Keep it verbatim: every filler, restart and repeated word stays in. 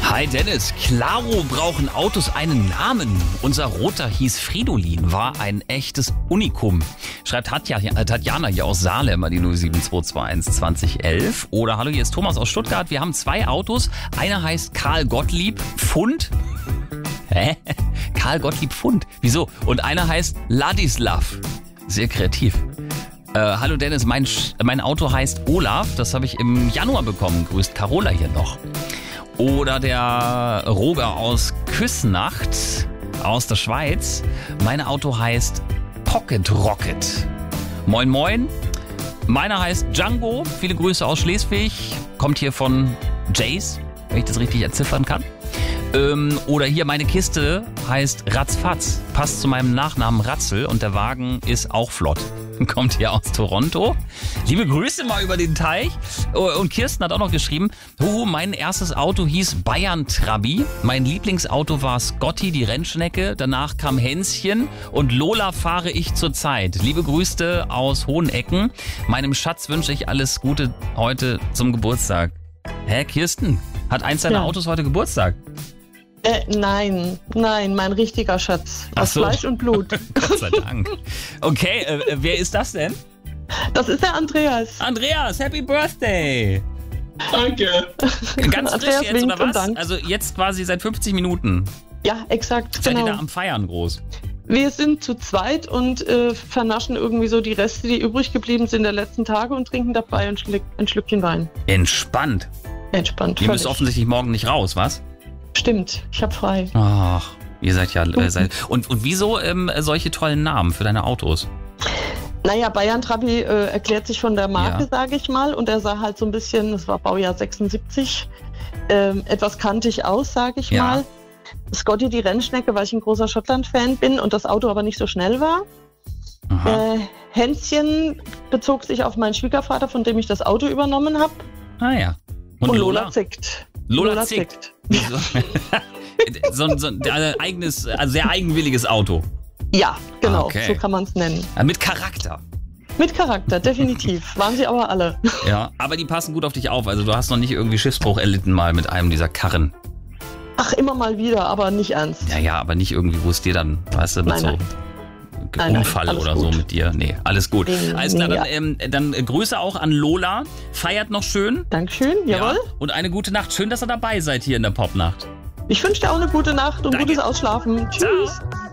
Hi Dennis, klaro brauchen Autos einen Namen. Unser Roter hieß Fridolin, war ein echtes Unikum. Schreibt Tatja, äh, Tatjana hier aus Salem an die null sieben zwei zwei eins zwanzig elf. Oder hallo, hier ist Thomas aus Stuttgart. Wir haben zwei Autos. Einer heißt Karl Gottlieb Pfund. Hä? Karl Gottlieb Pfund? Wieso? Und einer heißt Ladislav. Sehr kreativ. Äh, hallo Dennis, mein, mein Auto heißt Olaf. Das habe ich im Januar bekommen. Grüßt Carola hier noch. Oder der Roger aus Küsnacht aus der Schweiz. Mein Auto heißt Pocket Rocket. Moin moin. Meiner heißt Django. Viele Grüße aus Schleswig. Kommt hier von Jace, wenn ich das richtig entziffern kann. Ähm, oder hier meine Kiste heißt Ratzfatz. Passt zu meinem Nachnamen Ratzel und der Wagen ist auch flott. Kommt hier aus Toronto. Liebe Grüße mal über den Teich. Und Kirsten hat auch noch geschrieben, Huhu, mein erstes Auto hieß Bayern Trabi. Mein Lieblingsauto war Scotty, die Rennschnecke. Danach kam Hänschen und Lola fahre ich zurzeit. Liebe Grüße aus Hohenecken. Meinem Schatz wünsche ich alles Gute heute zum Geburtstag. Hä, Kirsten? Hat eins deiner Ja. Autos heute Geburtstag? Äh, nein, nein, mein richtiger Schatz. Ach Aus so. Fleisch und Blut. Gott sei Dank. Okay, äh, wer ist das denn? Das ist der Andreas. Andreas, Happy Birthday! Danke. Ganz frisch Andreas jetzt, winkt oder und was? dankt. Also jetzt quasi seit fünfzig Minuten. Ja, exakt, Seid ihr da genau. am Feiern groß? Wir sind zu zweit und äh, vernaschen irgendwie so die Reste, die übrig geblieben sind der letzten Tage und trinken dabei ein, Schlick, ein Schlückchen Wein. Entspannt. Entspannt. Ihr völlig. müsst offensichtlich morgen nicht raus, was? Stimmt, ich hab frei. Ach, ihr seid ja... Äh, seid, und, und wieso ähm, solche tollen Namen für deine Autos? Naja, Bayern Trabi äh, erklärt sich von der Marke, Ja. sage ich mal. Und er sah halt so ein bisschen, das war Baujahr sechsundsiebzig, ähm, etwas kantig aus, sage ich Ja. mal. Scotty, die Rennschnecke, weil ich ein großer Schottland-Fan bin und das Auto aber nicht so schnell war. Aha. Äh, Hänschen bezog sich auf meinen Schwiegervater, von dem ich das Auto übernommen habe. Ah ja. Und, Lola zickt. Lola zickt. so, so, so ein äh, eigenes, also sehr eigenwilliges Auto. Ja, genau, Okay. so kann man es nennen. Ja, mit Charakter. Mit Charakter, definitiv. Waren sie aber alle. Ja, aber die passen gut auf dich auf. Also du hast noch nicht irgendwie Schiffsbruch erlitten mal mit einem dieser Karren. Ach, immer mal wieder, aber nicht ernst. Ja, ja, aber nicht irgendwie, wo es dir dann, weißt du, mit Nein, so nein. Nein, nein, Unfall alles oder so gut. mit dir. Nee, alles gut. Nee, Alles klar, nee, dann, ja. ähm, dann äh, Grüße auch an Lola. Feiert noch schön. Dankeschön, jawohl. Ja. Und eine gute Nacht. Schön, dass ihr dabei seid hier in der Popnacht. Ich wünsche dir auch eine gute Nacht und Danke. gutes Ausschlafen. Tschüss. Ciao.